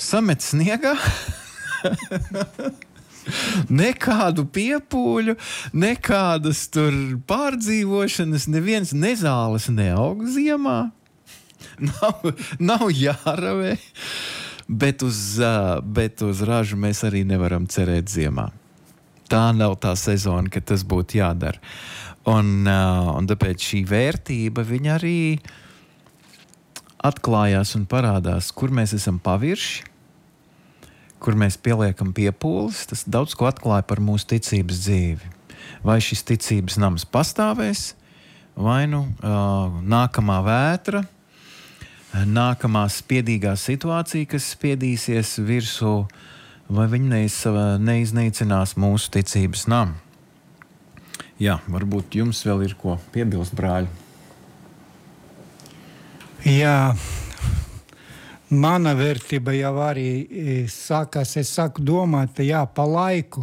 samet sniegā. Nekādu piepūļu, nekādas tur pārdzīvošanas, neviens nezāles neaug ziemā. Nav jāravē, bet uz ražu mēs arī nevaram cerēt ziemā. Tā nav tā sezona, kad tas būtu jādara. Un tāpēc šī vērtība, viņa arī atklājās un parādās, kur mēs esam pavirši, kur mēs pieliekam piepūles. Tas daudz ko atklāja par mūsu ticības dzīvi. Vai šis ticības nams pastāvēs, vai nākamā vētra, nākamā spiedīgā situācija, kas spiedīsies virsū, vai viņi neiznīcinās mūsu ticības namu. Jā, varbūt jums vēl ir ko piebilst, brāļi. Jā, mana vērtība jau arī sākās, es sāku domāt, pa laiku.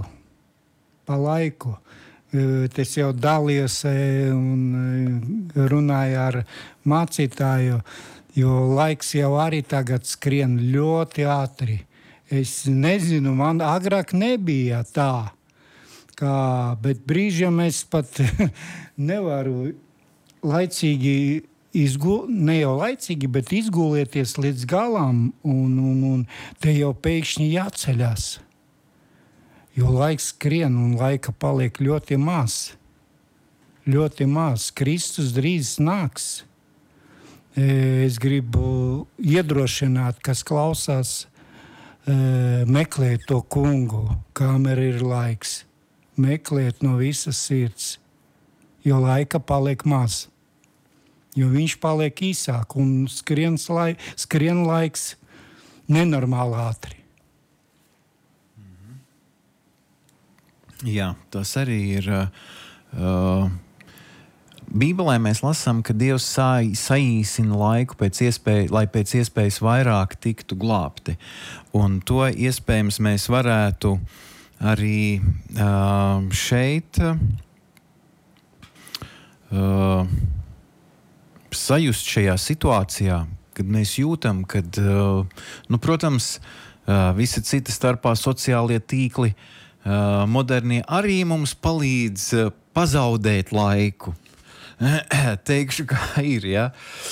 Es jau dalījos un runāju ar mācītāju, jo laiks jau arī tagad skrien ļoti ātri. Es nezinu, man agrāk nebija tā, bet brīžiem es pat nevaru laicīgi ne jau laicīgi, bet izgulēties līdz galam, un te jau pēkšņi jāceļās. Jo laiks skrien un laika paliek ļoti maz. Ļoti maz. Kristus drīz nāks. Es gribu iedrošināt, kas klausās, meklēt to kungu, kamēr ir laiks. Meklēt no visas sirds, jo laika paliek maz. Jo viņš paliek īsāk un skrien laiks nenormāli ātri. Jā, tas arī ir. Bībelē mēs lasām, ka Dievs saīsina laiku lai pēc iespējas vairāk tiktu glābti. Un to iespējams mēs varētu arī šeit sajust šajā situācijā, kad mēs jūtam, kad, protams, visi citi starpā sociālie tīkli, modernie arī mums palīdz pazaudēt laiku. Teikšu, kā ir, ja?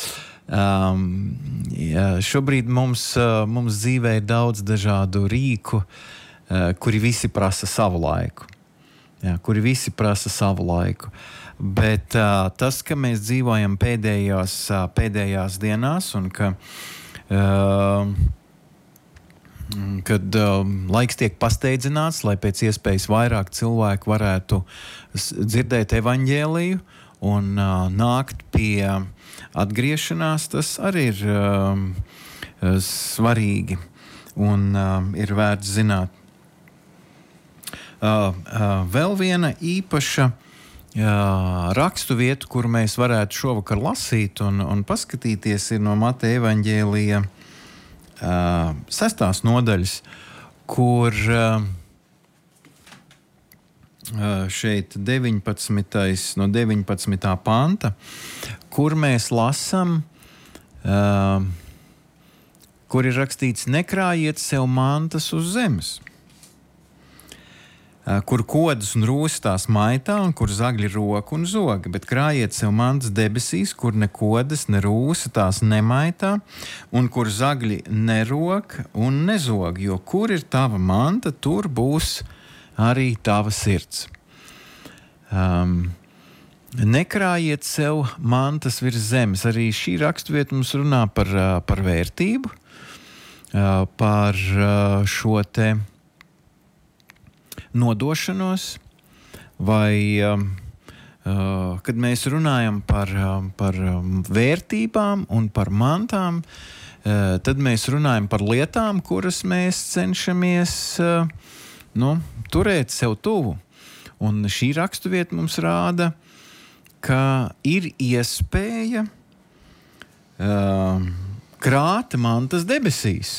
Šobrīd mums dzīvē ir daudz dažādu rīku, kuri visi prasa savu laiku. Jā, kuri visi prasa savu laiku. Bet tas, ka mēs dzīvojam pēdējās dienās un kad laiks tiek pasteidzināts, lai pēc iespējas vairāk cilvēku varētu dzirdēt evaņģēliju un nākt pie atgriešanās, tas arī ir svarīgi un ir vērts zināt. Vēl viena īpaša rakstu vietu, kur mēs varētu šovakar lasīt un paskatīties, ir no Mateja evaņģēlija 6. nodaļas, kur šeit 19. no 19. panta, kur mēs lasām, kur ir rakstīts: nekrājiet sev mantas uz zemes, kur kodas un rūsas tās maitā, un kur zagļi roka un zoga, bet krājiet sev mantas debesīs, kur ne kodas, ne rūsa tās nemaitā, un kur zagļi nerok un nezog, jo kur ir tava manta, tur būs arī tava sirds. Nekrājiet sev mantas virs zemes. Arī šī raksturvieta mums runā par vērtību, par šo te nodošanos, vai kad mēs runājam par vērtībām un par mantām, tad mēs runājam par lietām, kuras mēs cenšamies turēt sev tuvu. Un šī raksturvieta mums rāda, ka ir iespēja krāt mantas debesīs.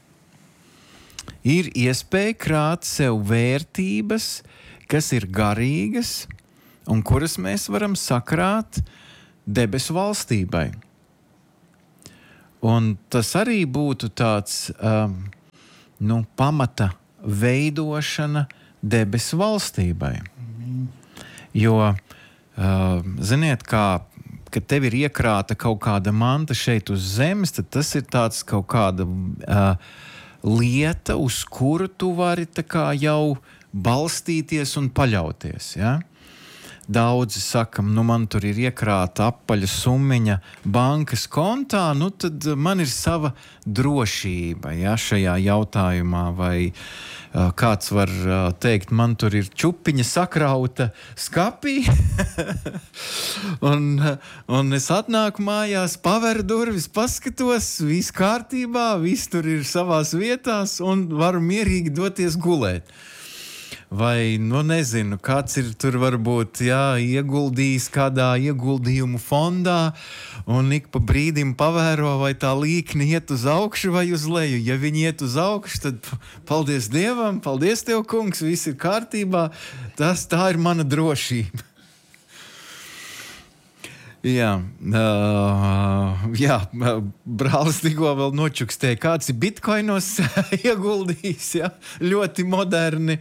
Ir iespēja krāt sev vērtības, kas ir garīgas un kuras mēs varam sakrāt debesu valstībai. Un tas arī būtu tāds pamata veidošana debesu valstībai. Jo, ziniet, kad tev ir iekrāta kaut kāda manta šeit uz zemes, tad tas ir tāds kaut kāda lieta, uz kuru tu vari tā kā jau balstīties un paļauties, ja? Daudzi saka, man tur ir iekrāta apaļa summiņa bankas kontā, tad man ir sava drošība, ja, šajā jautājumā, vai kāds var teikt, man tur ir čupiņa sakrauta skapī, un es atnāku mājās, paveru durvis, paskatos, viss kārtībā, viss tur ir savās vietās un varu mierīgi doties gulēt. Vai, nezinu, kāds ir tur varbūt, ieguldījis kādā ieguldījumu fondā un ik pa brīdim pavēro, vai tā līkne iet uz augšu vai uz leju. Ja viņi iet uz augšu, tad paldies Dievam, paldies Tev, kungs, viss ir kārtībā. Tā ir mana drošība. Brālis tikko vēl nočukstēja, kāds ir bitkoinos ieguldījis, ļoti moderni.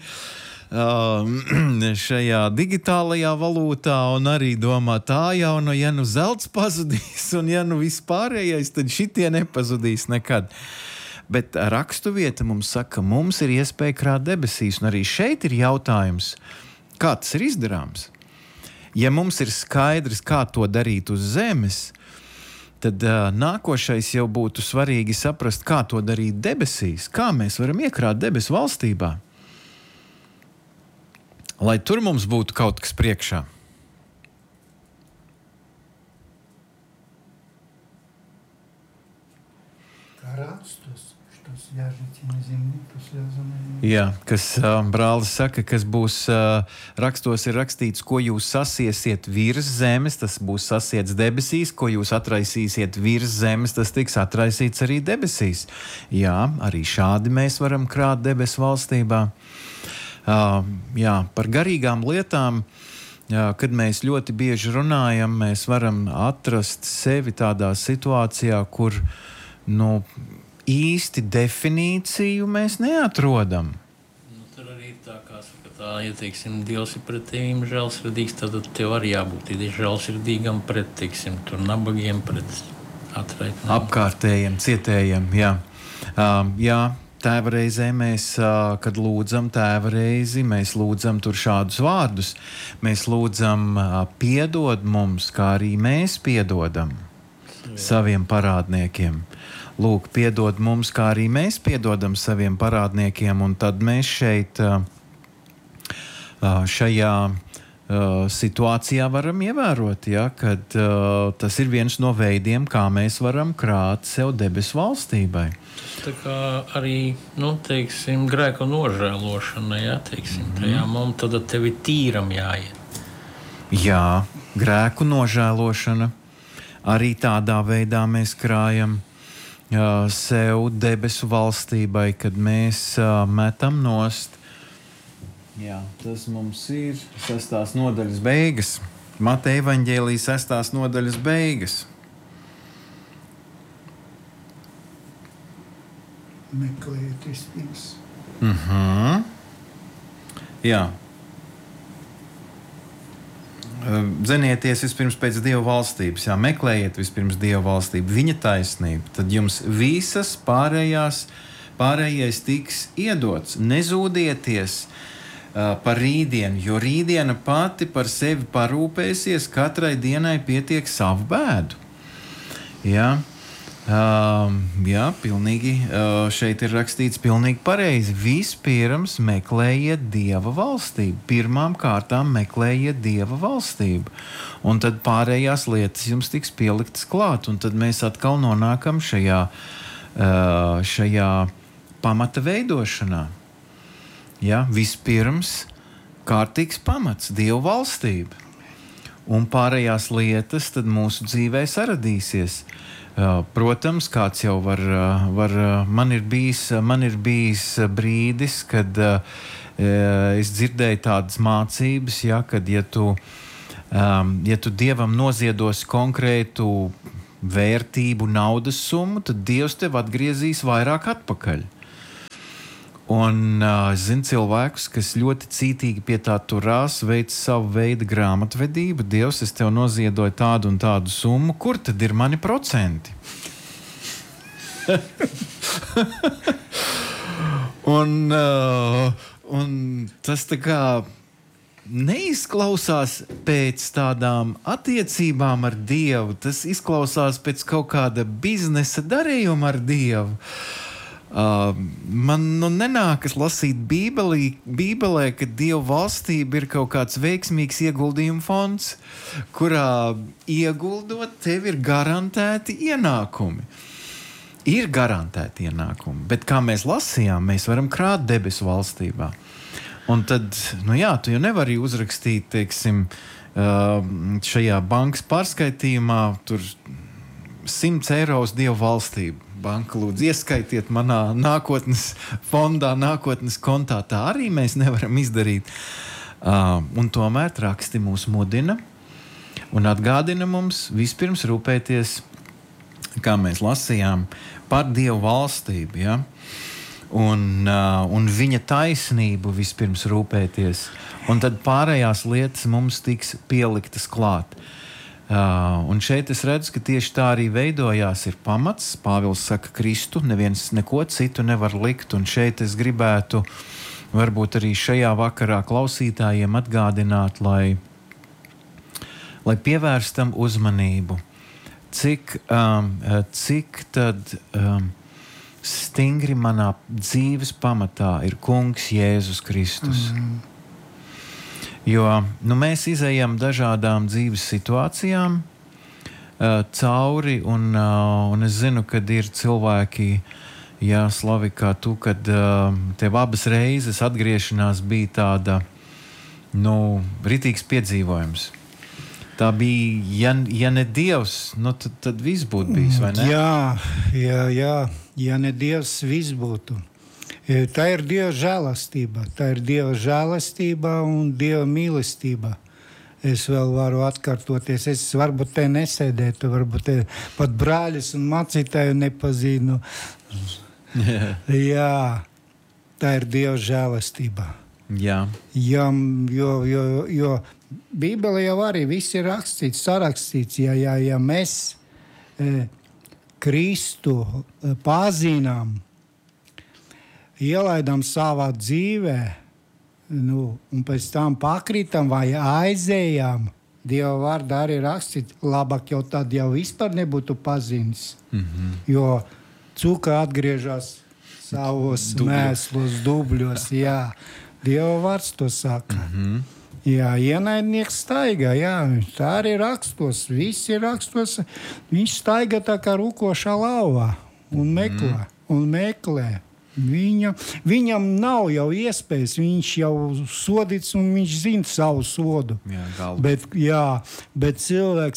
Šajā digitālajā valūtā un arī domā tā jau, zelts pazudīs un viss pārējais, tad šitie nepazudīs nekad. Bet rakstuvieta mums saka, mums ir iespēja krāt debesīs, un arī šeit ir jautājums, kā tas ir izdarāms. Ja mums ir skaidrs, kā to darīt uz zemes, tad nākošais jau būtu svarīgi saprast, kā to darīt debesīs, kā mēs varam iekrāt debesu valstībā. Lai tur mums būtu kaut kas priekšā. Kā rakstos, štos ļažīcīna zemļi, pasļauzamēji. Jā, kas brālis saka, kas būs rakstos ir rakstīts, ko jūs sasiesiet virs zemes, tas būs sasiets debesīs, ko jūs atraisīsiet virs zemes, tas tiks atraisīts arī debesīs. Jā, arī šādi mēs varam krāt debesu valstībā. Par garīgām lietām, kad mēs ļoti bieži runājam, mēs varam atrast sevi tādā situācijā, kur īsti definīciju mēs neatrodam. Tur arī tā, kā saka, ja teiksim, Dievs ir pret tevīm žēlsirdīgs, tad tev arī jābūt žēlsirdīgam pret, teiksim, tur nabagiem, pret atraitnēm. Apkārtējiem, cietējiem, jā. Tēva reizē mēs, kad lūdzam tēva reizi, mēs lūdzam tur šādus vārdus. Mēs lūdzam piedod mums, kā arī mēs piedodam saviem parādniekiem. Lūk, piedod mums, kā arī mēs piedodam saviem parādniekiem, un tad mēs šeit šajā situācijā varam ievērot, kad tas ir viens no veidiem, kā mēs varam krāt sev debesu valstībai. Tā kā arī, teiksim, grēka nožēlošana, teiksim, tajā momentā tad tev ir tīram jāiet. Jā, grēku nožēlošana. Arī tādā veidā mēs krājam sev debesu valstībai, kad mēs metam nost. Jā, tas mums ir 6. nodaļas beigas. Mateja evaņģēlijas 6. nodaļas beigas. Meklējiet vispirms. Jā. Dzenieties vispirms pēc Dieva valstības. Jā, meklējiet vispirms Dieva valstību, viņa taisnību. Tad jums visas pārējais tiks iedots. Nezūdieties par rītdienu, jo rītdiena pati par sevi parūpēsies, katrai dienai pietiek savu bēdu. Jā, pilnīgi šeit ir rakstīts pilnīgi pareizi. Vispirms meklējiet Dieva valstību. Pirmām kārtām meklējiet Dieva valstību. Un tad pārējās lietas jums tiks pieliktas klāt. Un tad mēs atkal nonākam šajā pamata veidošanā. Ja, vispirms kārtīgs pamats, Dieva valstība. Un pārējās lietas tad mūsu dzīvē saradīsies. Protams, kāds jau man ir bijis brīdis, kad es dzirdēju tādas mācības, kad ja tu Dievam noziedosi konkrētu vērtību, naudas summu, tad Dievs tev atgriezīs vairāk atpakaļ. Un zinu cilvēkus, kas ļoti cītīgi pie tā turās, veic savu veidu grāmatvedību. Dievs, es tev noziedoju tādu un tādu summu. Kur tad ir mani procenti? un tas tā kā neizklausās pēc tādām attiecībām ar Dievu. Tas izklausās pēc kaut kāda biznesa darījuma ar Dievu. Man nenākas lasīt Bībelē, ka Dieva valstība ir kaut kāds veiksmīgs ieguldījuma fonds, kurā ieguldot tev ir garantēti ienākumi. Ir garantēti ienākumi, bet kā mēs lasījām, mēs varam krāt debesu valstībā. Un tad, tu jau nevari uzrakstīt, teiksim, šajā bankas pārskaitījumā tur 100 eiro uz Dieva valstību. Banka lūdzu ieskaitiet manā nākotnes fondā, nākotnes kontā. Tā arī mēs nevaram izdarīt. Un tomēr raksti mūs mudina un atgādina mums vispirms rūpēties, kā mēs lasījām, par Dievu valstību. Ja? Un viņa taisnību vispirms rūpēties. Un tad pārējās lietas mums tiks pieliktas klāt. Un šeit es redzu, ka tieši tā arī veidojās ir pamats. Pāvils saka, Kristu, neviens neko citu nevar likt. Un šeit es gribētu varbūt arī šajā vakarā klausītājiem atgādināt, lai pievērstam uzmanību, cik tad stingri manā dzīves pamatā ir Kungs Jēzus Kristus. Jo mēs izejam dažādām dzīves situācijām cauri, un es zinu, kad ir cilvēki, Slavi, kā tu, kad tev abas reizes atgriešanās bija tāda, ritīgs piedzīvojums. Tā bija, ja ne Dievs, tad viss būtu bijis, vai ne? Jā, ja ne Dievs, viss būtu. Tā ir Dieva žēlastība. Tā ir Dieva žēlastība un Dieva mīlestība. Es vēl varu atkārtoties. Es varbūt te nesēdētu, varbūt te pat brāļus un mācītāju nepazīnu. Jā, tā ir Dieva žēlastība. Jā. Jo Bībelē jau arī viss ir rakstīts, sarakstīts. Ja mēs Kristu pazīnām, ielaidām savā dzīvē, un pēc tam pakrītam vai aizējām, Dieva vārdā arī rakstīt, labāk jau tad jau vispār nebūtu pazīnis. Jo cuka atgriežas savos mēslos, dubļos. Jā, Dieva vārds to saka. Jā, ienaidnieks staigā, tā arī rakstos, viss ir rakstos. Viņš staigā tā kā rūkošā lauvā un meklē. Viņam nav jau iespējas, viņš jau sodīts un viņš zina savu sodu. Bet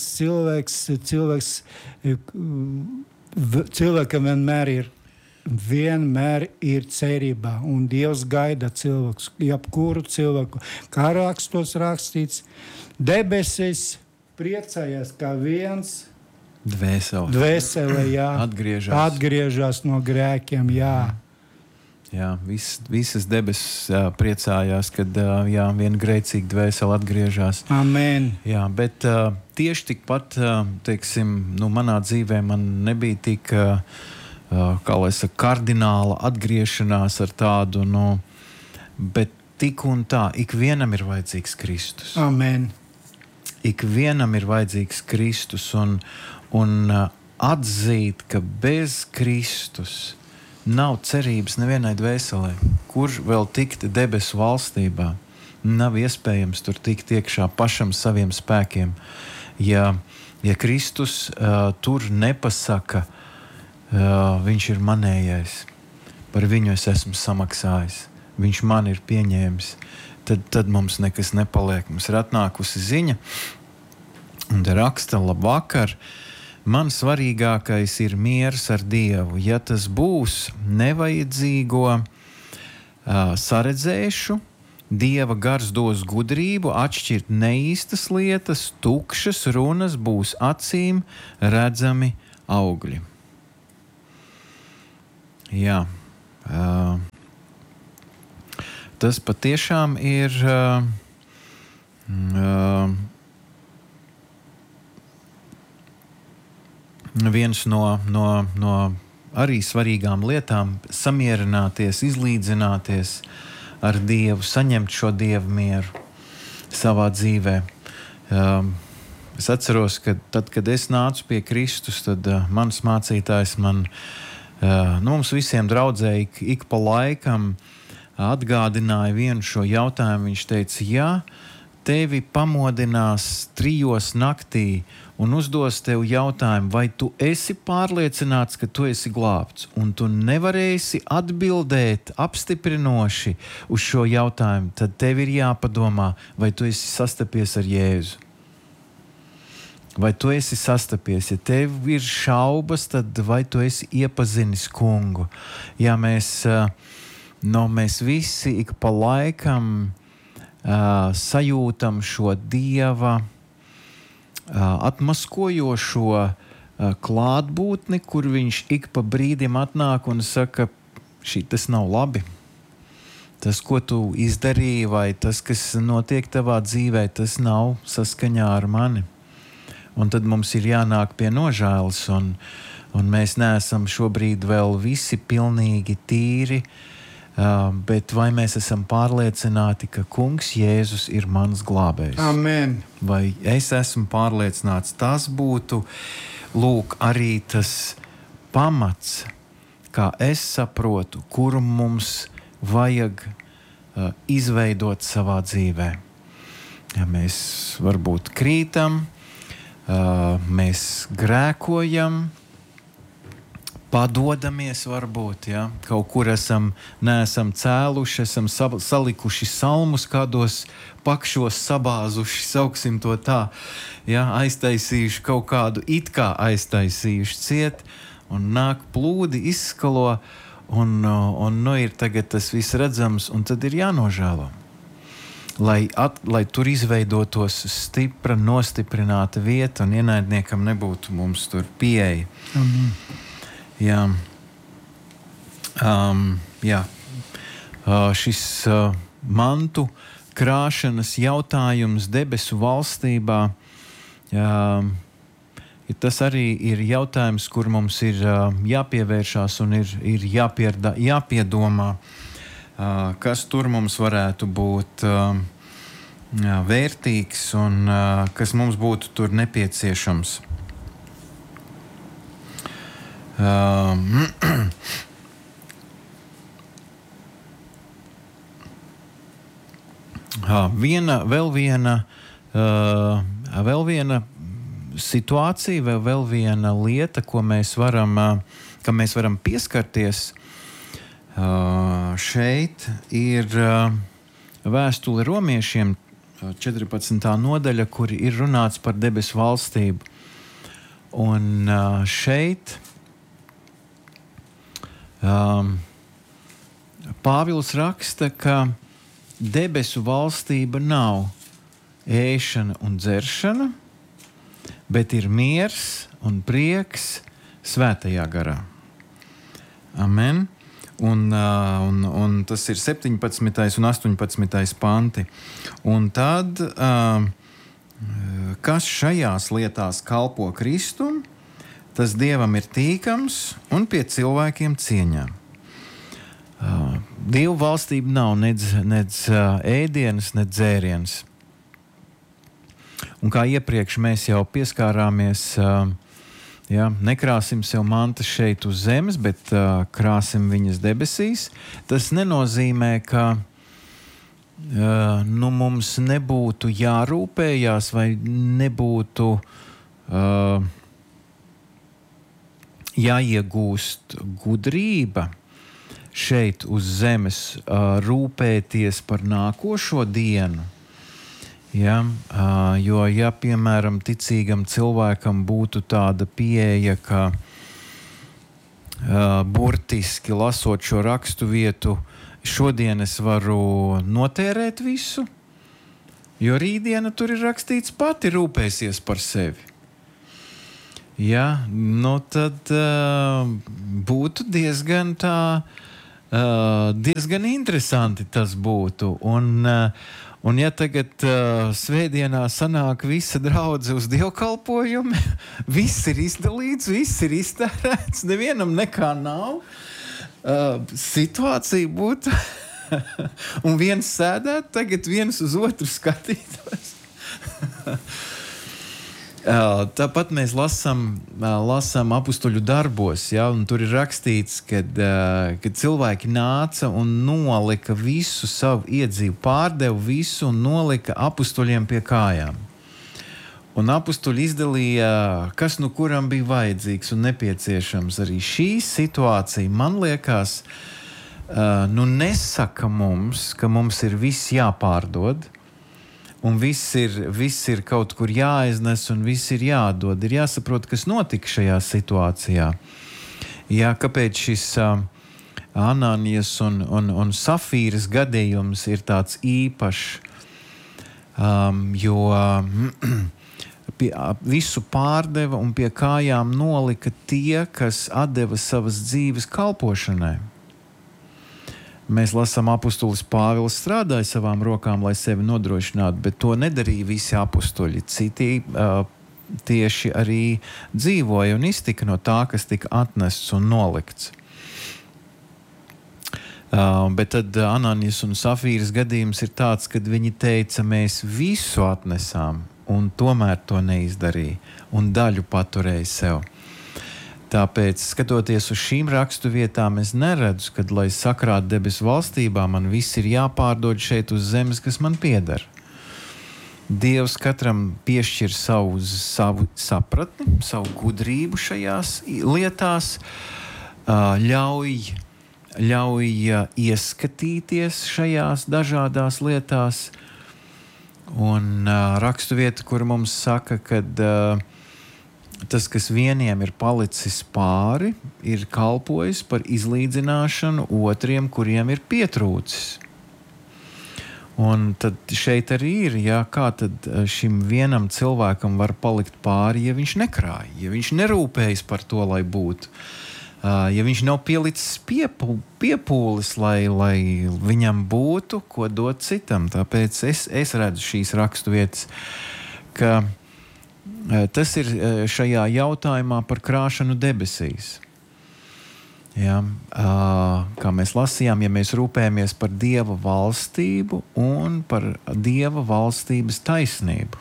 cilvēkam vienmēr ir cerība, un Dievs gaida cilvēkus, jebkuru cilvēku. Kā rakstos rakstīts, debesis priecājas, kā viens dvēsele atgriežas no grēkiem, Jā, visas debesis priecājās, kad viena grēcīga dvēsele atgriežas. Amen. Jā, bet tieši tikpat, teiksim, manā dzīvē man nebija tik, kā lai saka, kardināla atgriešanās ar tādu, bet tik un tā, ikvienam ir vajadzīgs Kristus. Amen. Ikvienam ir vajadzīgs Kristus un atzīt, ka bez Kristus nav cerības nevienai dvēselē, kur vēl tikt debesu valstībā. Nav iespējams tur tikt iekšā pašam saviem spēkiem. Ja Kristus tur nepasaka, viņš ir manējais, par viņu es esmu samaksājis, viņš man ir pieņēmis, tad mums nekas nepaliek. Mums ir atnākusi ziņa, un te raksta, labvakar, man svarīgākais ir miers ar Dievu. Ja tas būs nevajadzīgo, saredzēšu, Dieva gars dos gudrību, atšķirt neīstas lietas, tukšas runas, būs acīm redzami augļi. Jā. tas patiešām ir viens no arī svarīgām lietām - samierināties, izlīdzināties ar Dievu, saņemt šo Dievu mieru savā dzīvē. Es atceros, ka tad, kad es nācu pie Kristus, tad mans mācītājs mums visiem draudzē ik pa laikam atgādināja vienu šo jautājumu. Viņš teica, ja tevi pamodinās 3 naktī un uzdos tev jautājumu, vai tu esi pārliecināts, ka tu esi glābts, un tu nevarēsi atbildēt apstiprinoši uz šo jautājumu, tad tev ir jāpadomā, vai tu esi sastapies ar Jēzu. Vai tu esi sastapies? Ja tev ir šaubas, tad vai tu esi iepazinis kungu? Ja mēs visi ik pa laikam sajūtam šo Dieva atmaskojošo klātbūtni, kur viņš ik pa brīdim atnāk un saka, tas nav labi. Tas, ko tu izdarīji, vai tas, kas notiek tavā dzīvē, tas nav saskaņā ar mani. Un tad mums ir jānāk pie nožēlas, un mēs neesam šobrīd vēl visi pilnīgi tīri, bet vai mēs esam pārliecināti, ka Kungs Jēzus ir mans glābējs? Amen. Vai es esmu pārliecināts? Tas būtu, arī tas pamats, kā es saprotu, kuru mums vajag izveidot savā dzīvē. Ja mēs varbūt krītam, mēs grēkojam, padodamies varbūt, ja? Kaut kur neesam cēluši, esam salikuši salmus kādos pakšos, sabāzuši, sauksim to tā, ja? Aiztaisījuši kaut kādu, it kā aiztaisījuši ciet, un nāk plūdi, izskalo, un ir tagad tas viss redzams, un tad ir jānožēlo. Lai tur izveidotos stipra, nostiprināta vieta un ienaidniekam nebūtu mums tur pieeja. Jā. Šis mantu krāšanas jautājums debesu valstībā, tas arī ir jautājums, kur mums ir jāpievēršās un ir jāpiedomā, kas tur mums varētu būt vērtīgs un kas mums būtu tur nepieciešams. Vēl viena situācija, vēl viena lieta, kam mēs varam pieskarties. Šeit ir vēstule romiešiem 14. nodaļa, kur ir runāts par debesu valstību. Un šeit Pāvils raksta, ka debesu valstība nav ēšana un dzeršana, bet ir miers un prieks svētajā garā. Amen. Un tas ir 17. un 18. panti. Un tad, kas šajās lietās kalpo Kristum, tas Dievam ir tīkams un pie cilvēkiem cieņā. Dievu valstība nav nedz ēdienas, nedz dzēriens. Un kā iepriekš mēs jau pieskārāmies, nekrāsim sev mantas šeit uz zemes, bet krāsim viņas debesīs. Tas nenozīmē, ka mums nebūtu jārūpējās vai nebūtu jāiegūst gudrība šeit uz zemes, rūpēties par nākošo dienu. Ja, jo, piemēram, ticīgam cilvēkam būtu tāda pieeja, ka burtiski lasot šo rakstu vietu, šodien es varu notērēt visu, jo rītdiena tur ir rakstīts pati rūpēsies par sevi. Ja, tad būtu diezgan tā Diezgan interesanti tas būtu. Un ja tagad svētdienā sanāk visa draudze uz dievkalpojumu, viss ir izdalīts, viss ir iztērēts, nevienam nekā nav, situācija būtu, un viens sēdēt, tagad viens uz otru skatītos. Tāpat mēs lasām apustuļu darbos, ja, un tur ir rakstīts, kad cilvēki nāca un nolika visu savu iedzīvu, pārdeva visu un nolika apustuļiem pie kājām. Un apustuļi izdalīja, kas nu kuram bija vajadzīgs un nepieciešams. Arī šī situācija, man liekas, nesaka mums, ka mums ir viss jāpārdod, un viss ir kaut kur jāiznes, un viss ir jādod. Ir jāsaprot, kas notika šajā situācijā. Jā, kāpēc šis Anānijas un Safīras gadījums ir tāds īpašs, jo visu pārdeva un pie kājām nolika tie, kas atdeva savas dzīves kalpošanai. Mēs lasām, apustulis Pāvils strādāja savām rokām, lai sevi nodrošinātu, bet to nedarīja visi apustuļi. Citi tieši arī dzīvoja un iztika no tā, kas tika atnests un nolikts. Bet tad Anānijas un Safīras gadījums ir tāds, kad viņi teica, mēs visu atnesām un tomēr to neizdarīja un daļu paturēja sev. Tāpēc, skatoties uz šīm rakstu vietām, es neredzu, kad, lai sakrāt debesu valstībā, man viss ir jāpārdod šeit uz zemes, kas man pieder. Dievs katram piešķir savu sapratni, savu gudrību šajās lietās, ļauj ieskatīties šajās dažādās lietās. Un rakstu vieta, kur mums saka, kad tas, kas vieniem ir palicis pāri, ir kalpojis par izlīdzināšanu otriem, kuriem ir pietrūcis. Un tad šeit arī ir, jā, kā tad šim vienam cilvēkam var palikt pāri, ja viņš nekrāja, ja viņš nerūpējas par to, lai būtu, ja viņš nav pielicis piepūles, lai viņam būtu, ko dot citam. Tāpēc es redzu šīs rakstu vietas, ka tas ir šajā jautājumā par krāšanu debesīs. Ja, kā mēs lasījām, ja mēs rūpējamies par Dieva valstību un par Dieva valstības taisnību.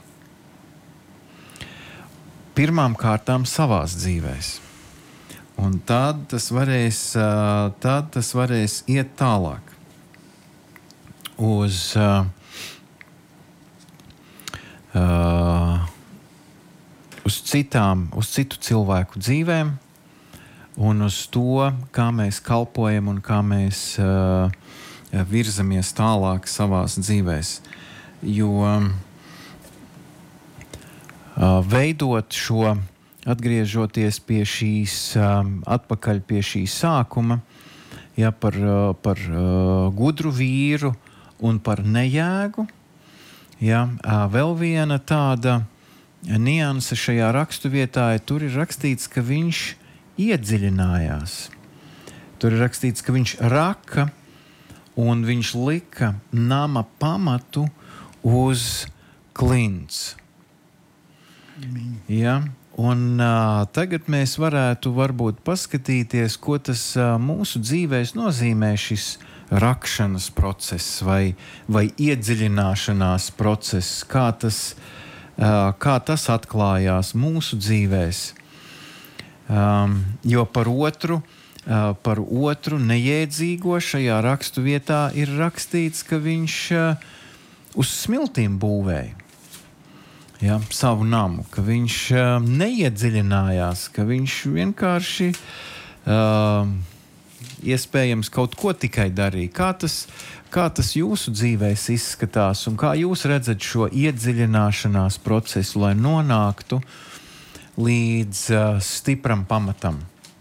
Pirmām kārtām savās dzīvēs. Un tad tas varēs iet tālāk uz citu cilvēku dzīvēm un uz to, kā mēs kalpojam un kā mēs virzamies tālāk savās dzīvēs. Jo veidot šo, atgriežoties pie šīs, atpakaļ pie šī sākuma, ja, par gudru vīru un par nejēgu, ja, vēl viena tāda nianse šajā rakstu vietā, tur ir rakstīts, ka viņš iedziļinājās. Tur ir rakstīts, ka viņš raka un viņš lika nama pamatu uz klints. Ja? Un tagad mēs varētu varbūt paskatīties, ko tas mūsu dzīvēs nozīmē šis rakšanas process vai iedziļināšanās process, kā tas atklājās mūsu dzīvēs. Jo par otru nejēdzīgo šajā rakstu vietā ir rakstīts, ka viņš uz smiltīm būvēja, ja, savu namu, ka viņš neiedziļinājās, ka viņš vienkārši iespējams kaut ko tikai darīja. Kā tas jūsu dzīvēs izskatās un kā jūs redzat šo iedziļināšanās procesu, lai nonāktu līdz stipram pamatam?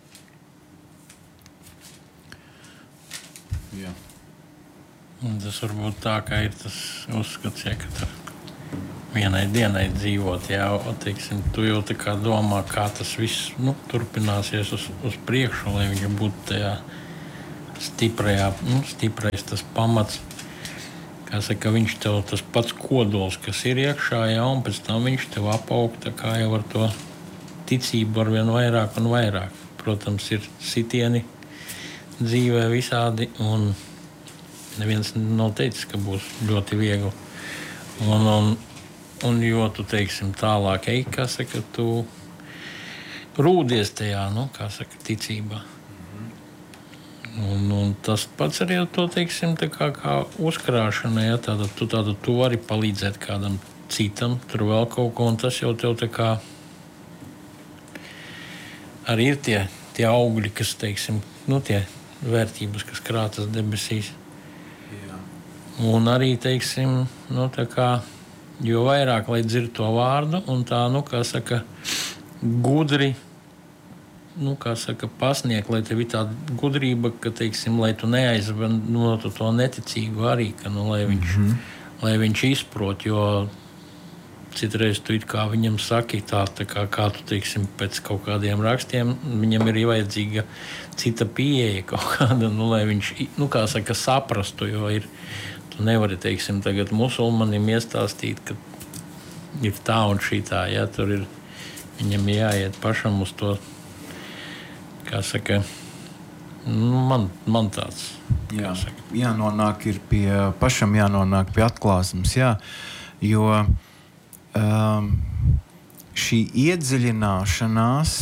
Jā. Un tas var būt tā, ka ir tas uzskats, ja, ka tur vienai dienai dzīvot, jā, teiksim, tu jau tā kā domā, kā tas viss turpināsies uz priekšu, lai viņš būtu tajā stiprais tas pamats. Kā saka, viņš tev tas pats kodols, kas ir iekšā, jā, un pēc tam viņš tev apaug tā kā jau ar to ticību arvien vairāk un vairāk. Protams, ir sitieni dzīvē visādi, un neviens nav teicis, ka būs ļoti viegli. Un jo tu, teiksim, tālāk ej, kā saka, tu rūdies tajā, kā saka, ticībā. Un tas pats arī ar to, teiksim, tā kā uzkrāšana, ja tu vari palīdzēt kādam citam, tur vēl kaut ko, un tas jau tev tā kā arī ir tie augļi, kas, teiksim, tie vērtības, kas krātas debesīs. Jā. Un arī, teiksim, tā kā, jo vairāk, lai dzird to vārdu, un tā, kā saka, gudri, kā saka, pasniegt, lai tev ir tāda gudrība, ka, teiksim, lai tu neaizved to neticīgu arī, ka, lai viņš izprot, jo citreiz tu it kā viņam saki tā kā tu, teiksim, pēc kaut kādiem rakstiem, viņam ir vajadzīga cita pieeja kaut kāda, lai viņš, kā saka, saprastu, jo tu nevari, teiksim, tagad musulmanim iestāstīt, ka ir tā un šī tā, ja, tur ir, viņam jāiet pašam uz to, kā saka, man tāds. Jānonāk ir pašam jānonāk pie atklāsmes, jā, jo šī iedziļināšanās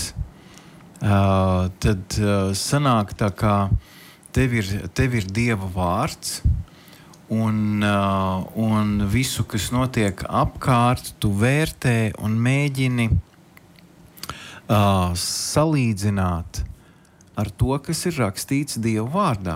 tad sanāk tā kā tev ir Dieva vārds, un visu, kas notiek apkārt, tu vērtē un mēģini salīdzināt ar to, kas ir rakstīts Dieva vārdā,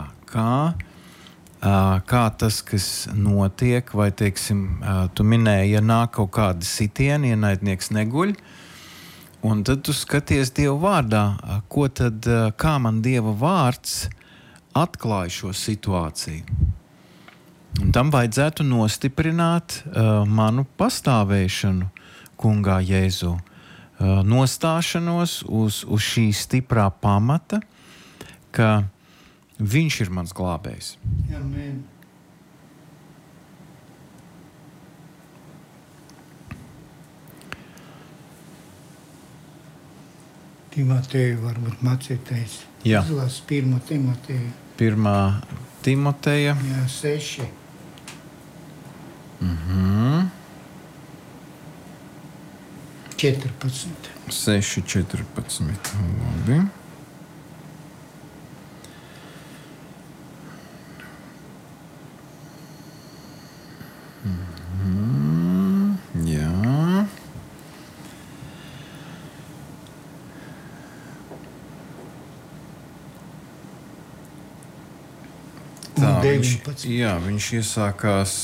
kā tas, kas notiek, vai, teiksim, tu minēji, ja nāk kaut kādi sitieni, ienaidnieks neguļ, un tad tu skaties Dieva vārdā, kā man Dieva vārds atklāja šo situāciju. Un tam vajadzētu nostiprināt manu pastāvēšanu Kungā Jēzu, nostāšanos uz šī stiprā pamata, ka viņš ir mans glābējs. Amen. Timoteju varbūt mācītais. Jā. Izlas 1. Timoteju. 1. Timoteja. Jā, 6. 14. 6.14. Labi. Jā. Tā, viņš iesākās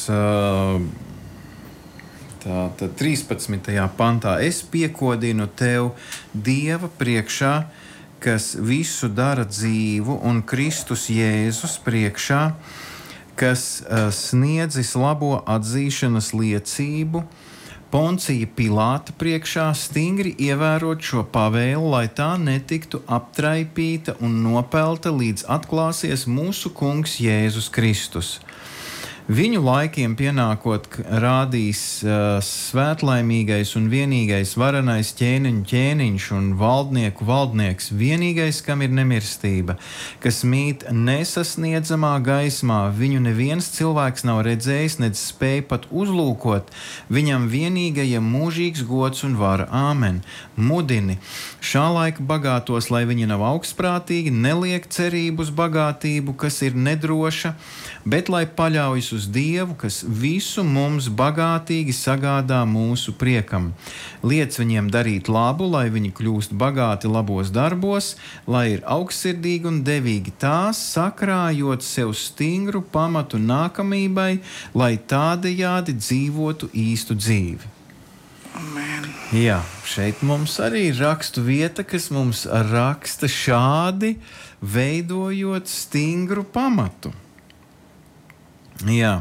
tātad 13. pantā. Es piekodinu tev Dieva priekšā, kas visu dara dzīvu, un Kristus Jēzus priekšā, kas sniedzis labo atzīšanas liecību, Poncija Pilāta priekšā, stingri ievērot šo pavēlu, lai tā netiktu aptraipīta un nopelta, līdz atklāsies mūsu Kungs Jēzus Kristus. Viņu laikiem pienākot, rādīs svētlaimīgais un vienīgais varenais ķēniņš un valdnieku valdnieks, vienīgais, kam ir nemirstība, kas mīt nesasniedzamā gaismā. Viņu neviens cilvēks nav redzējis, nedz spēj pat uzlūkot. Viņam vienīgajam mūžīgs gods un vara. Āmen. Mudini šā laika bagātos, lai viņi nav augstprātīgi, neliek cerību uz bagātību, kas ir nedroša, bet lai paļaujas uz Dievu, kas visu mums bagātīgi sagādā mūsu priekam. Liec viņiem darīt labu, lai viņi kļūst bagāti labos darbos, lai ir augstsirdīgi un devīgi, tā sakrājot sev stingru pamatu nākamībai, lai tādējādi dzīvotu īstu dzīvi. Amen. Jā, šeit mums arī ir rakstu vieta, kas mums raksta šādi, veidojot stingru pamatu. Jā,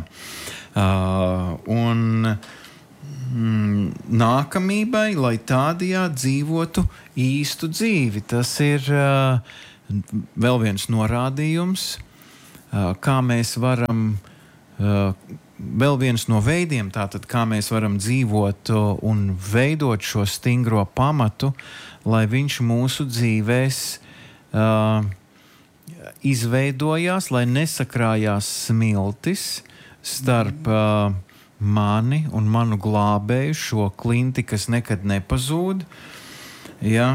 un nākamībai, lai tādējādi dzīvotu īstu dzīvi. Tas ir vēl viens norādījums kā mēs varam, vēl viens no veidiem, tātad kā mēs varam dzīvot un veidot šo stingro pamatu, lai viņš mūsu dzīvēs izveidojās, lai nesakrājās smiltis starp mani un manu glābēju, šo klinti, kas nekad nepazūd. Ja,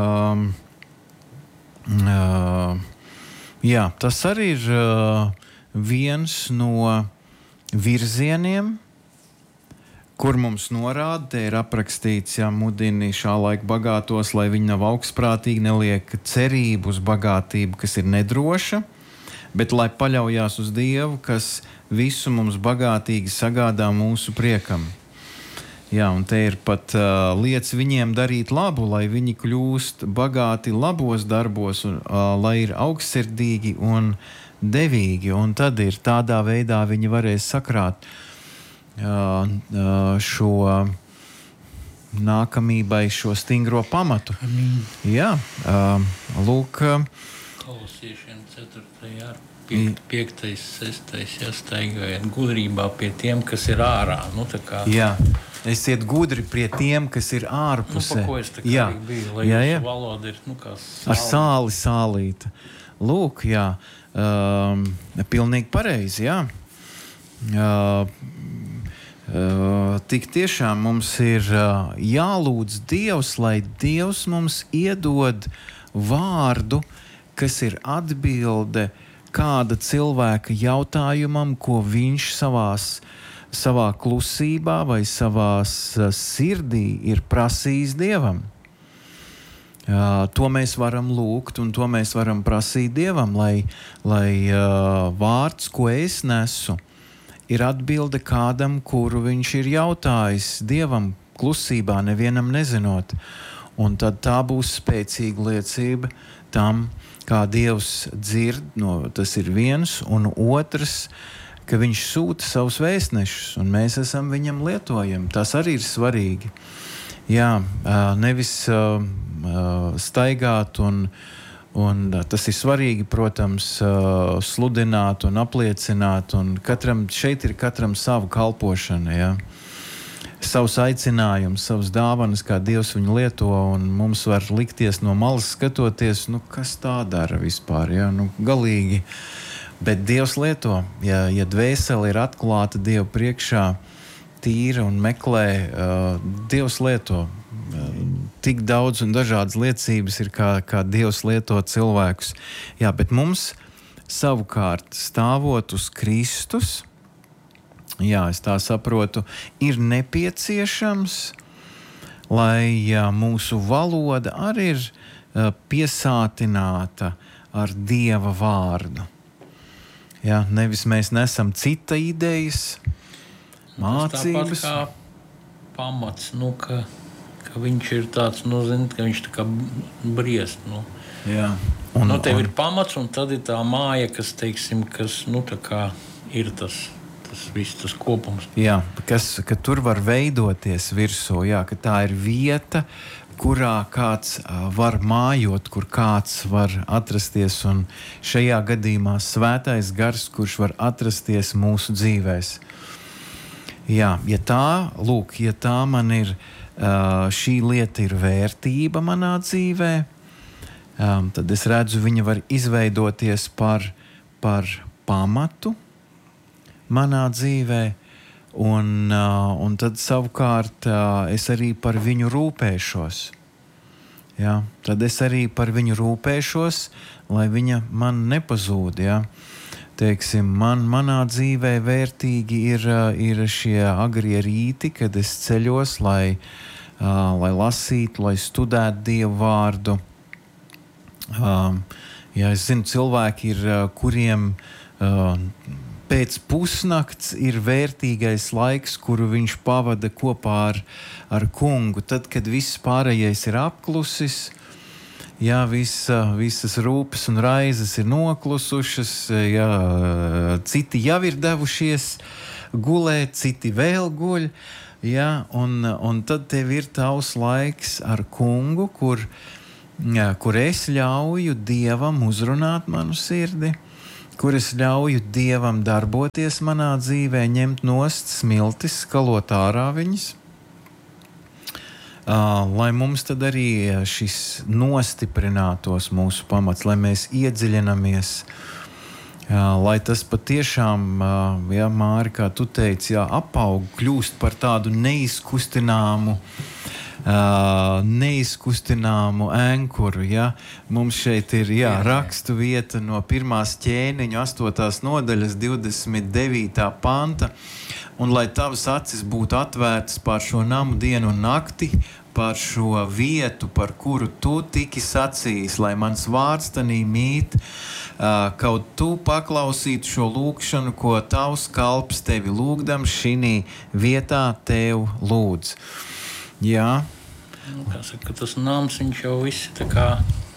jā, tas arī ir viens no virzieniem, kur mums norāda, te ir aprakstīts, ja mudini šā laika bagātos, lai viņi nav augstprātīgi, neliek cerību uz bagātību, kas ir nedroša, bet lai paļaujās uz Dievu, kas visu mums bagātīgi sagādā mūsu priekam. Jā, un te ir pat lietas viņiem darīt labu, lai viņi kļūst bagāti labos darbos, un, lai ir augstsirdīgi un devīgi, un tad ir tādā veidā viņi varēs sakrāt šo nākamībai, šo stingro pamatu. Jā, lūk. Kolosiešiem 4. 5. 6. jāstaigājiet gudrībā pie tiem, kas ir ārā. Nu, tā kā... Jā, esiet gudri pie tiem, kas ir ārpusē. Nu, pa ko es tā kā biju, lai jūsu valoda ir, nu, kā ar sāli sālīta. Lūk, jā, pilnīgi pareizi, jā. Tik tiešām mums ir jālūdz Dievs, lai Dievs mums iedod vārdu, kas ir atbilde kāda cilvēka jautājumam, ko viņš savā klusībā vai savā sirdī ir prasījis Dievam. To mēs varam lūgt un to mēs varam prasīt Dievam, lai vārds, ko es nesu, ir atbilde kādam, kuru viņš ir jautājis Dievam klusībā, nevienam nezinot. Un tad tā būs spēcīga liecība tam, kā Dievs dzird, tas ir viens, un otrs, ka viņš sūta savus vēstnešus, un mēs esam viņam lietojami. Tas arī ir svarīgi. Jā, nevis staigāt, un tas ir svarīgi, protams, sludināt un apliecināt, un šeit ir katram savu kalpošana, jā. Savus aicinājumus, savas dāvanas, kā Dievs viņu lieto, un mums var likties no malas skatoties, kas tā dara vispār, ja? Galīgi. Bet Dievs lieto, ja dvēsele ir atklāta Dievu priekšā, tīra un meklē, Dievs lieto. Tik daudz un dažādas liecības ir, kā Dievs lieto cilvēkus. Jā, bet mums savukārt stāvot uz Kristus, jā, es tā saprotu, ir nepieciešams, lai mūsu valoda arī ir piesātināta ar Dieva vārdu. Jā, nevis mēs nesam cita idejas, mācības. Tāpat kā pamats, ka viņš ir tāds, ka viņš tā kā briest. Jā. Tev ir pamats, un tad ir tā māja, kas, teiksim, tā kā ir tas viss, tas kopums. Jā, ka tur var veidoties virsū, jā, ka tā ir vieta, kurā kāds var mājot, kur kāds var atrasties, un šajā gadījumā svētais gars, kurš var atrasties mūsu dzīvēs. Jā, ja tā man ir, šī lieta ir vērtība manā dzīvē, tad es redzu, viņa var izveidoties par pamatu manā dzīvē, un tad savukārt es arī par viņu rūpēšos. Ja? Tad es arī par viņu rūpēšos, lai viņa man nepazūd. Ja? Teiksim, manā dzīvē vērtīgi ir šie agrie rīti, kad es ceļos, lai lasītu, lai studētu Dievu vārdu. Ja es zinu, cilvēki ir, kuriem pēc pusnakts ir vērtīgais laiks, kuru viņš pavada kopā ar kungu. Tad, kad viss pārējais ir apklusis, jā, visas rūpes un raizes ir noklusušas, jā, citi jau ir devušies gulēt, citi vēl guļ, jā, un tad tev ir tavs laiks ar kungu, kur es ļauju Dievam uzrunāt manu sirdi. kur es ļauju Dievam darboties manā dzīvē, ņemt nost smiltis, skalot ārā viņas, lai mums tad arī šis nostiprinātos mūsu pamats, lai mēs iedziļinamies, lai tas patiešām, ja, Māri, kā tu teici, ja, apaug, kļūst par tādu neizkustināmu ēnkuru. Ja? Mums šeit ir rakstu vieta no 1. ķēniņa 8. nodaļas 29. panta, un lai tavas acis būtu atvērtas pār šo namu dienu un nakti, par šo vietu, par kuru tu tiki sacījis, lai mans vārds tanī mīt, kaut tu paklausītu šo lūgšanu, ko tavs kalps tevi lūgdams šinī vietā tev lūdz. Jā. Kā saka, tas nams, viņš jau viss tā kā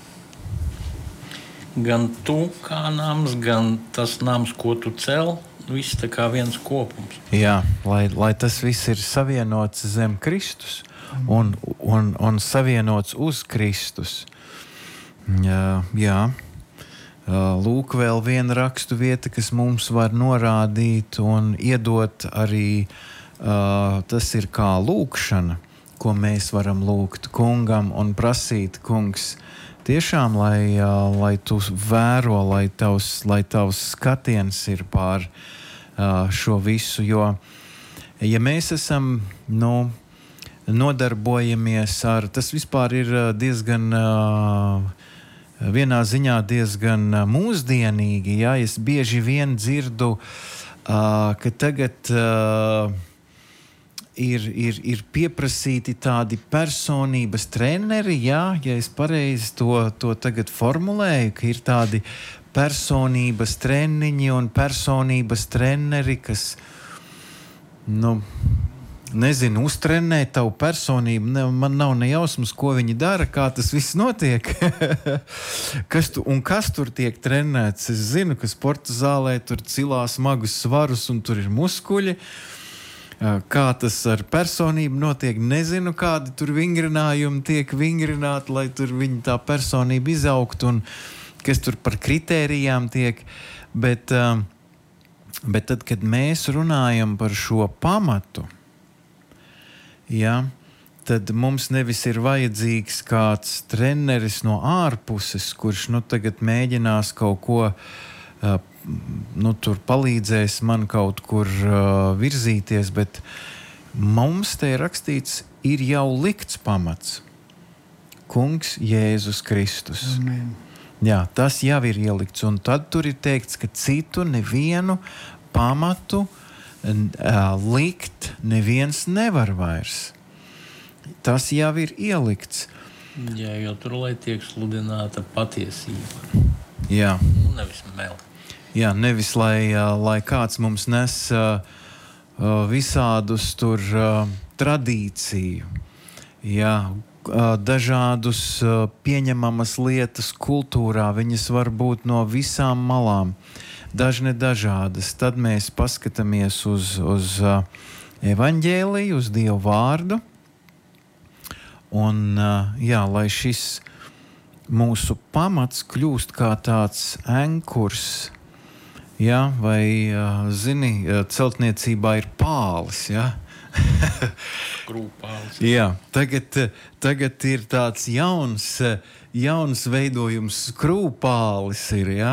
gan tu kā nams, gan tas nams, ko tu cel, viss tā kā viens kopums. Jā, lai tas viss ir savienots zem Kristus un savienots uz Kristus. Jā. Lūk, vēl viena rakstu vieta, kas mums var norādīt un iedot arī, tas ir kā lūkšana, ko mēs varam lūgt kungam un prasīt, kungs, tiešām, lai tu vēro, lai tavs skatiens ir pār šo visu, jo, ja mēs esam, nodarbojamies ar, tas vispār ir diezgan, vienā ziņā diezgan mūsdienīgi, ja, es bieži vien dzirdu, ka tagad ir pieprasīti tādi personības treneri, ja es pareizi to tagad formulēju, ka ir tādi personības treniņi un personības treneri, kas, uztrenē tavu personību. Man nav ne jausmas, ko viņi dara, kā tas viss notiek. Kas tur tiek trenēts? Es zinu, ka sporta zālē tur cilā smagus svarus un tur ir muskuļi. Kā tas ar personību notiek, nezinu, kādi tur vingrinājumi tiek vingrināti, lai tur viņa tā personība izaugtu un kas tur par kritērijām tiek. Bet tad, kad mēs runājam par šo pamatu, ja, tad mums nevis ir vajadzīgs kāds treneris no ārpuses, kurš tagad mēģinās kaut ko tur palīdzēs man kaut kur virzīties, bet mums te ir rakstīts, ir jau likts pamats. Kungs Jēzus Kristus. Amen. Jā, tas jau ir ielikts, un tad tur ir teikts, ka citu nevienu pamatu likt neviens nevar vairs. Tas jau ir ielikts. Jā, jo tur, lai tiek sludināta patiesība. Jā. Nevis meli. Jā, nevis lai kāds mums nes visādus tur tradīciju, jā, dažādus pieņemamas lietas kultūrā, viņas var būt no visām malām, dažādas. Tad mēs paskatāmies uz evaņģēliju, uz Dievu vārdu, un jā, lai šis mūsu pamats kļūst kā tāds ankurs. Ja, vai, zini, celtniecībā ir pālis, ja? Krūpālis. Jā, tagad ir tāds jauns veidojums, krūpālis ir, ja?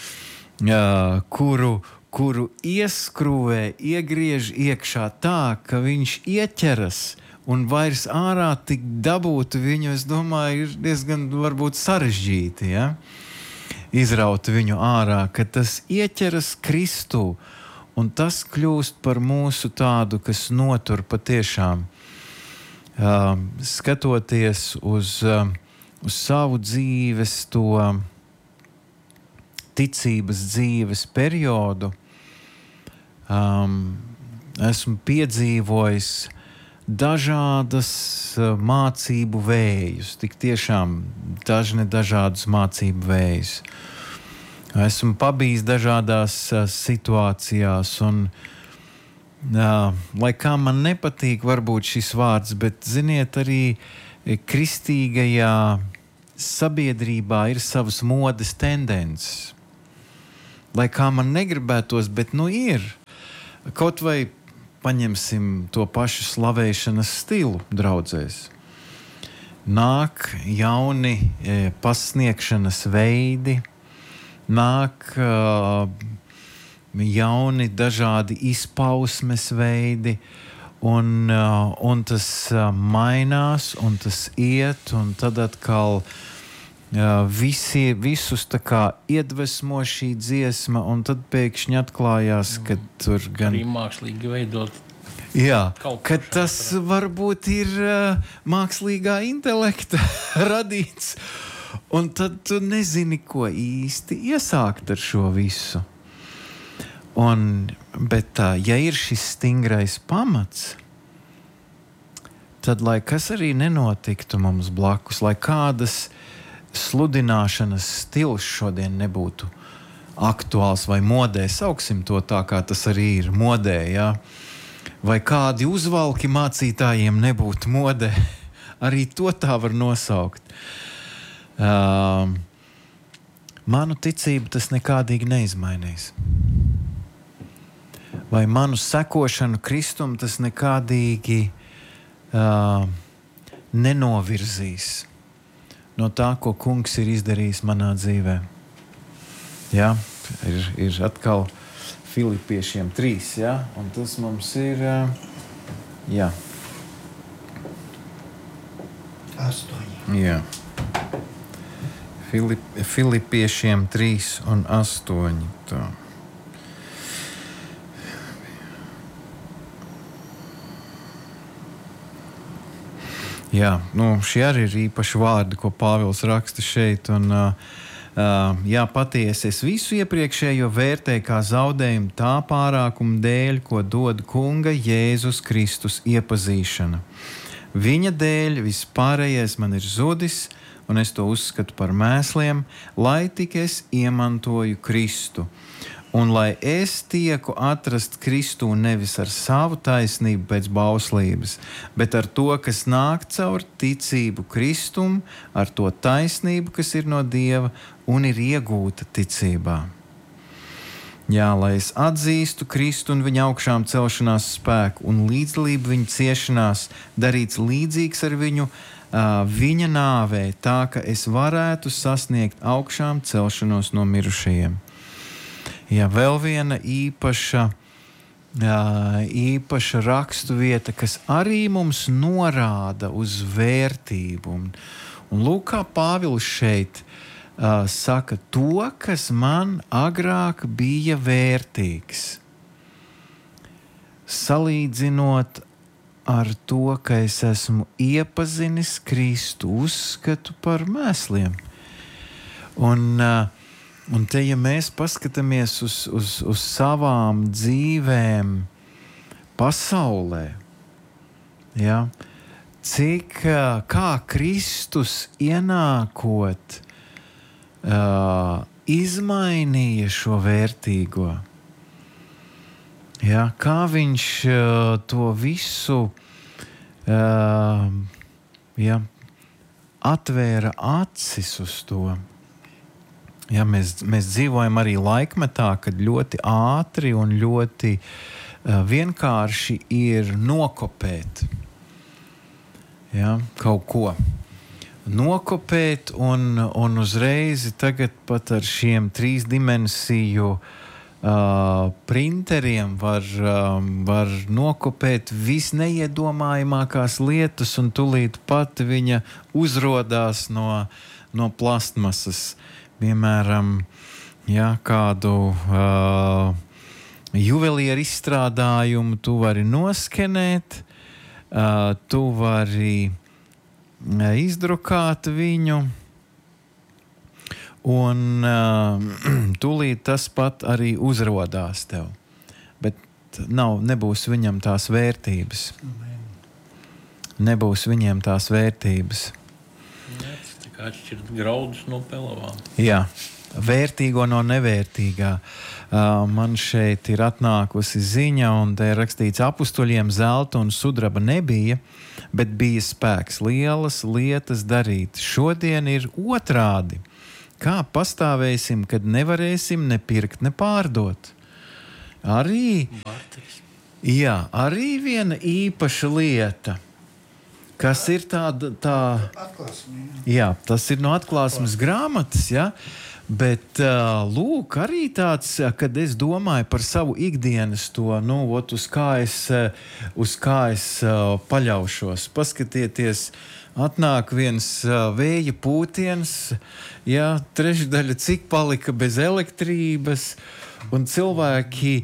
Kuru ieskrūvē, iegriež iekšā tā, ka viņš ieķeras un vairs ārā tik dabūt viņu, es domāju, ir diezgan varbūt sarežģīti, ja? Izraut viņu ārā, ka tas ieķeras Kristū, un tas kļūst par mūsu tādu, kas notur patiešām, skatoties uz savu dzīves, to ticības dzīves periodu, esmu piedzīvojis dažādas mācību vējus, tik tiešām dažādus mācību vējus. Esmu pabijis dažādās situācijās, un lai kā man nepatīk varbūt šis vārds, bet ziniet, arī kristīgajā sabiedrībā ir savas modes tendences. lai kā man negribētos, bet nu ir. Kaut vai paņemsim to pašu slavēšanas stilu draudzēs. Nāk jauni pasniegšanas veidi, nāk jauni dažādi izpausmes veidi, un tas mainās, un tas iet, un tad atkal visus tā kā iedvesmo šī dziesma, un tad pēkšņi atklājās, ka tur gan... Arī mākslīgi veidot. Jā, ka tas varbūt ir mākslīgā intelekta radīts, un tad tu nezini, ko īsti iesākt ar šo visu. Bet ja ir šis stingrais pamats, tad lai kas arī nenotiktu mums blakus, lai kādas sludināšanas stils šodien nebūtu aktuāls vai modē, sauksim to tā, kā tas arī ir modē, jā. Vai kādi uzvalki mācītājiem nebūtu modē, arī to tā var nosaukt. Manu ticību tas nekādīgi neizmainīs. Vai manu sekošanu Kristum tas nekādīgi nenovirzīs no tā, ko kungs ir izdarījis manā dzīvē. Jā, ir atkal Filipiešiem 3, jā, un tas mums ir, jā. 8. Jā. Filipiešiem 3 un 8. Tā. Jā, šie arī ir īpaši vārdi, ko Pāvils raksta šeit, un jā, patiesi es visu iepriekšējo vērtēju kā zaudējumu tā pārākuma dēļ, ko dod kunga Jēzus Kristus iepazīšana. Viņa dēļ viss pārējais man ir zudis, un es to uzskatu par mēsliem, lai tik es iemantoju Kristu. Un lai es tieku atrast Kristū nevis ar savu taisnību pēc bauslības, bet ar to, kas nāk caur ticību Kristum, ar to taisnību, kas ir no Dieva un ir iegūta ticībā. Jā, lai es atzīstu Kristu un viņa augšām celšanās spēku un līdzdalību viņa ciešanās, darīts līdzīgs ar viņu viņa nāvē, tā ka es varētu sasniegt augšām celšanos no mirušajiem. Jā, vēl viena īpaša raksturvieta, kas arī mums norāda uz vērtību. Un lūk, kā Pāvils šeit saka, to, kas man agrāk bija vērtīgs, salīdzinot ar to, ka es esmu iepazinis Kristu, uzskatu par mēsliem. Un te, ja mēs paskatāmies uz savām dzīvēm pasaulē, ja, kā Kristus ienākot izmainīja šo vērtīgo, ja, kā viņš to visu atvēra acis uz to. Ja, mēs dzīvojam arī laikmetā, kad ļoti ātri un ļoti vienkārši ir nokopēt, ja, kaut ko. Nokopēt un uzreiz tagad pat ar šiem 3-dimensiju printeriem var nokopēt visneiedomājamākās lietas, un tūlīt pat viņa uzrodās no plastmasas. Piemēram, ja, kādu juvelieru izstrādājumu tu vari noskenēt, tu vari izdrukāt viņu, un tūlīt tas pat arī uzrodās tev. Bet nebūs viņam tās vērtības. Nebūs viņiem tās vērtības. Atšķirt graudus no pelavām. Jā, vērtīgo no nevērtīgā. Man šeit ir atnākusi ziņa, un te ir rakstīts, apustuļiem zelta un sudraba nebija, bet bija spēks lielas lietas darīt. Šodien ir otrādi. Kā pastāvēsim, kad nevarēsim ne pirkt, ne pārdot? Arī viena īpaša lieta, kas ir tāda, tas ir no Atklāsmes grāmatas, ja? Bet lūk, arī tāds, kad es domāju par savu ikdienas to, uz kā es paļaušos. Paskatieties, atnāk viens vēja pūtiens, trešdaļa cik palika bez elektrības, un cilvēki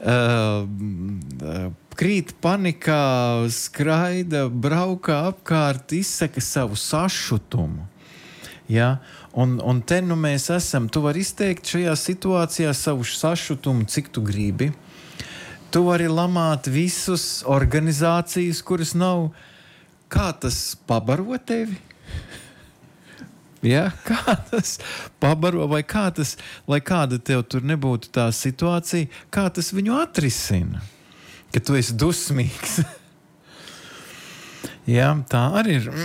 krīt panikā, skraida, braukā apkārt, izsaka savu sašutumu. Ja? Un te mēs esam. Tu vari izteikt šajā situācijā savu sašutumu, cik tu gribi. Tu vari lamāt visus organizācijas, kuras nav. Kā tas pabaro tevi? Ja? Kā tas pabaro, vai kā tas, lai kāda tev tur nebūtu tā situācija, kā tas viņu atrisina? Ka tu esi dusmīgs. Ja, tā arī ir.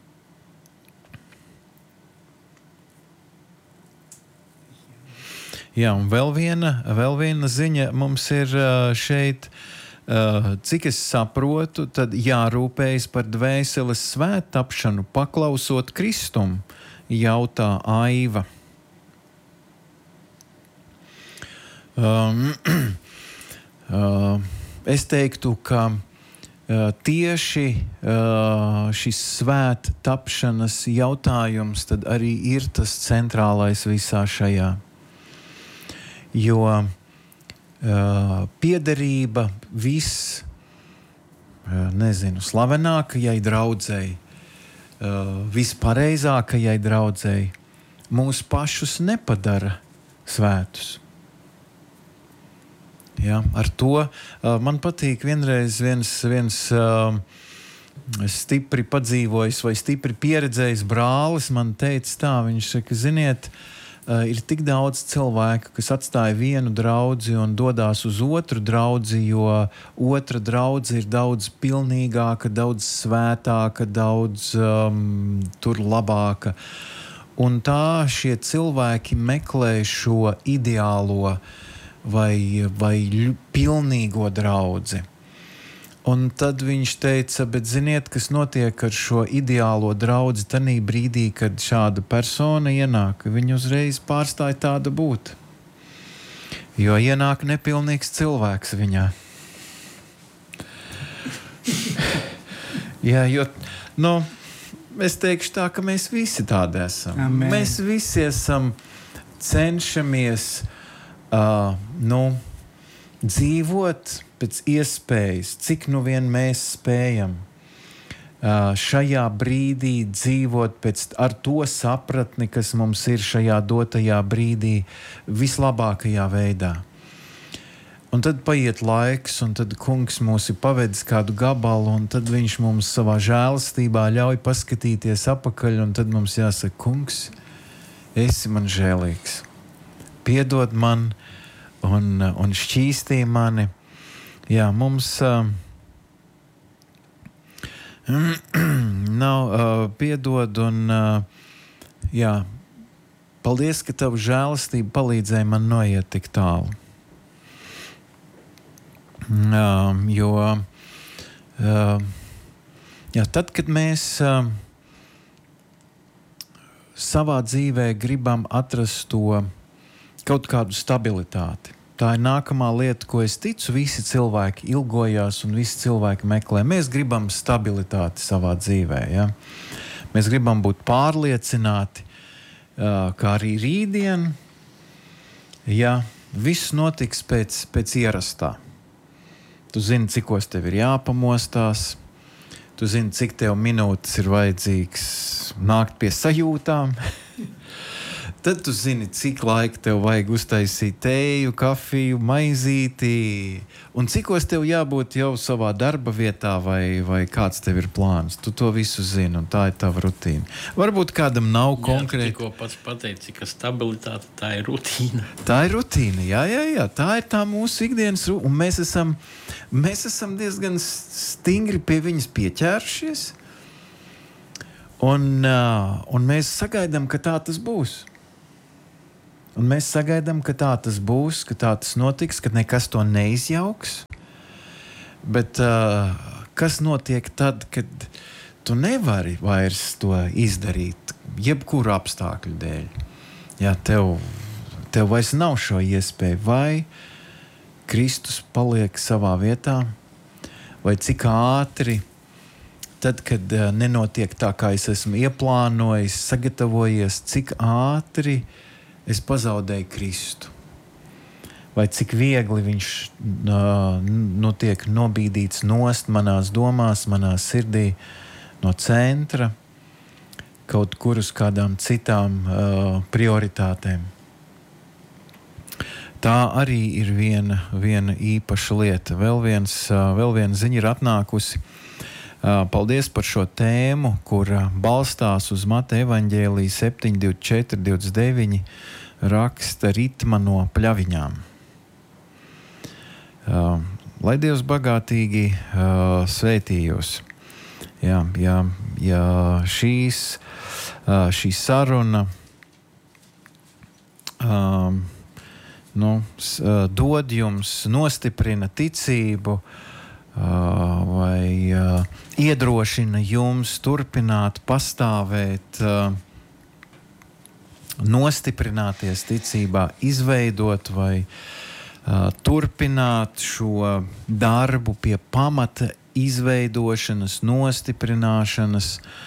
Jā, un vēl viena ziņa mums ir šeit, cik es saprotu, tad jārūpējas par dvēseles svēttapšanu, paklausot Kristum, jautā Aiva. Es teiktu, ka tieši šis svēttapšanas jautājums tad arī ir tas centrālais visā šajā. Jo piederība slavenākajai draudzei, vispareizākajai draudzei mūs pašus nepadara svētus. Ja, ar to man patīk vienreiz viens stipri padzīvojis vai stipri pieredzējis brālis man teica tā, viņš saka, ziniet, ir tik daudz cilvēku, kas atstāja vienu draudzi un dodās uz otru draudzi, jo otra draudze ir daudz pilnīgāka, daudz svētāka, daudz tur labāka. Un tā šie cilvēki meklē šo ideālo vai pilnīgo draudzi. Un tad viņš teica, bet ziniet, kas notiek ar šo ideālo draudzi tanī brīdī, kad šāda persona ienāk, viņa uzreiz pārstāja tāda būt. Jo ienāk nepilnīgs cilvēks viņā. Jā, jo, es teikšu tā, ka mēs visi tādi esam. Amen. Mēs visi esam cenšamies, dzīvot pēc iespējas, cik nu vien mēs spējam šajā brīdī dzīvot ar to sapratni, kas mums ir šajā dotajā brīdī vislabākajā veidā. Un tad paiet laiks, un tad kungs mūs ir pavedis kādu gabalu, un tad viņš mums savā žēlastībā ļauj paskatīties apakaļ, un tad mums jāsaka, kungs, esi man žēlīgs. Piedod man un šķīstī mani. Jā, mums nav piedod un paldies, ka tavu žēlastību palīdzēja man noiet tik tālu. Tad, kad mēs savā dzīvē gribam atrast to kaut kādu stabilitāti, tā ir nākamā lieta, ko es ticu, visi cilvēki ilgojās un visi cilvēki meklē. Mēs gribam stabilitāti savā dzīvē. Ja? Mēs gribam būt pārliecināti, kā arī rītdien, ja viss notiks pēc ierastā. Tu zini, cikos tev ir jāpamostās, tu zini, cik tev minūtes ir vajadzīgs nākt pie sajūtām. Tad tu zini, cik laika tev vajag uztaisīt tēju, kafiju, maizīti, un cikos tev jābūt jau savā darba vietā vai kāds tev ir plāns. Tu to visu zini, un tā ir tava rutīna. Varbūt kādam nav konkrēti. Tikko pats pateici, ka stabilitāte tā ir rutīna. Tā ir rutīna, jā. Tā ir tā mūsu ikdienas rutīna, un mēs esam diezgan stingri pie viņas pieķērušies, un mēs sagaidām, ka tā tas būs. Un mēs sagaidām, ka tā tas būs, ka tā tas notiks, ka nekas to neizjauks. Bet kas notiek tad, kad tu nevari vairs to izdarīt, jebkuru apstākļu dēļ? Jā, tev vairs nav šo iespēju. Vai Kristus paliek savā vietā, vai cik ātri, tad, kad nenotiek tā, kā es esmu ieplānojis, sagatavojies, cik ātri es pazaudēju Kristu. Vai cik viegli viņš tiek nobīdīts nost manās domās, manā sirdī no centra, kaut kur uz kādām citām prioritātēm. Tā arī ir viena īpaša lieta. Vēl viena ziņa ir atnākusi. Paldies par šo tēmu, kura balstās uz Mateja evaņģēlija 7, 24, 29 raksta ritma no pļaviņām. Lai Dievs bagātīgi svētī jūs. Ja šī saruna dod jums, nostiprina ticību, vai iedrošina jums turpināt, pastāvēt, nostiprināties ticībā, izveidot vai turpināt šo darbu pie pamata izveidošanas, nostiprināšanas,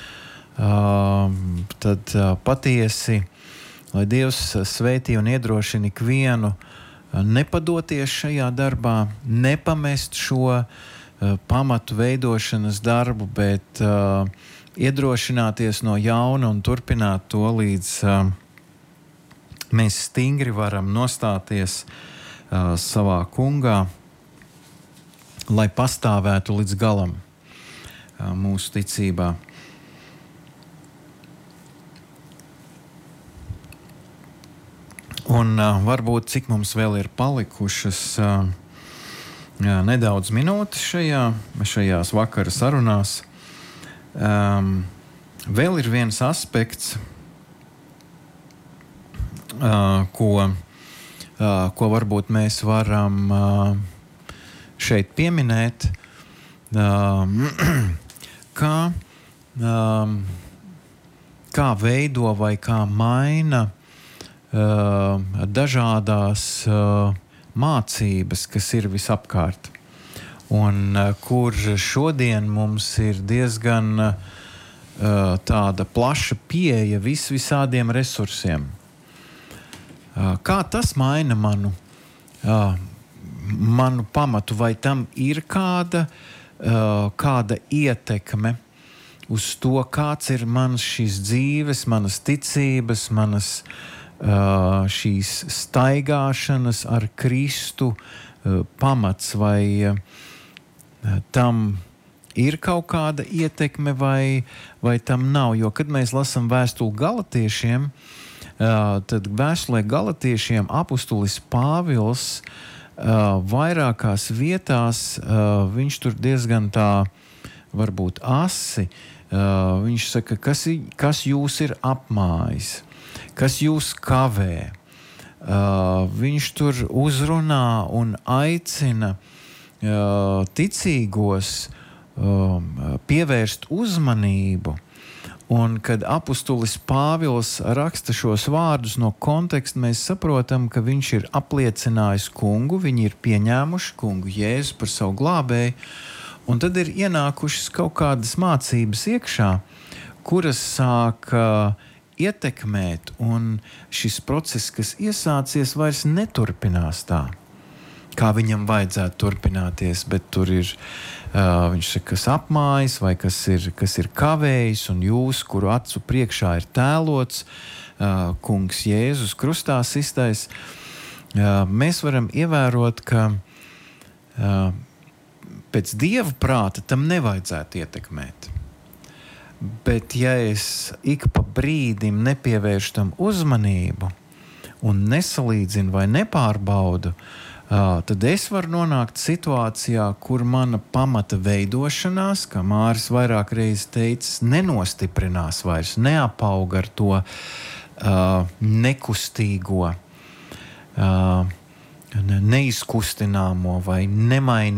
tad patiesi, lai Dievs svētī un iedrošina ikvienu nepadoties šajā darbā, nepamest šo pamatu veidošanas darbu, bet iedrošināties no jauna un turpināt to, līdz mēs stingri varam nostāties savā kungā, lai pastāvētu līdz galam mūsu ticībā. Un varbūt cik mums vēl ir palikušas nedaudz minūtes šajās vakara sarunās. Vēl ir viens aspekts, ko varbūt mēs varam šeit pieminēt, kā veido vai kā maina dažādās mācības, kas ir visapkārt, un kur šodien mums ir diezgan tāda plaša pieeja visādiem resursiem. Kā tas maina manu pamatu, vai tam ir kāda ietekme uz to, kāds ir mans šīs dzīves, manas ticības, manas šīs staigāšanas ar Kristu pamats, vai tam ir kaut kāda ietekme, vai tam nav. Jo, kad mēs lasām vēstuli Galatiešiem, tad vēstulē Galatiešiem apustulis Pāvils vairākās vietās, viņš tur diezgan tā varbūt asi, viņš saka, kas jūs ir apmājis, kas jūs kavē. Viņš tur uzrunā un aicina ticīgos pievērst uzmanību. Un kad apustulis Pāvils raksta šos vārdus no konteksta, mēs saprotam, ka viņš ir apliecinājis kungu, viņi ir pieņēmuši kungu Jēzu par savu glābēju, un tad ir ienākušas kaut kādas mācības iekšā, kuras sāk ietekmēt, un šis process, kas iesācies, vairs neturpinās tā, kā viņam vajadzētu turpināties, bet tur ir, viņš saka, kas apmājas, vai kas ir kavējis, un jūs, kuru acu priekšā ir tēlots, kungs Jēzus krustā sistais, mēs varam ievērot, ka pēc Dieva prāta tam nevajadzētu ietekmēt. Bet ja es ik pa brīdim nepievēršu tam uzmanību un nesalīdzinu vai nepārbaudu, tad es varu nonākt situācijā, kur mana pamata veidošanās, kā Māris vairāk reizes teicis, nenostiprinās vairs, neapauga ar to nekustīgo, neizkustināmo vai nemainīgo